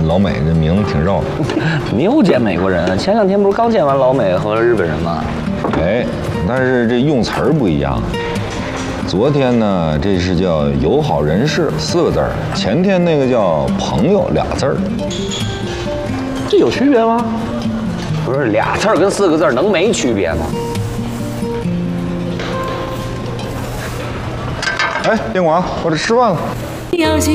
老美这名字挺绕的。 你又见美国人？前2天不是刚见完老美和日本人吗？ 哎，但是这用词儿不一样。昨天呢，这是叫友好人士4个字儿，前天那个叫朋友2字儿。 这有区别吗？不是，2字跟4个字能没区别吗？ 哎，别管，我这吃饭了。 要去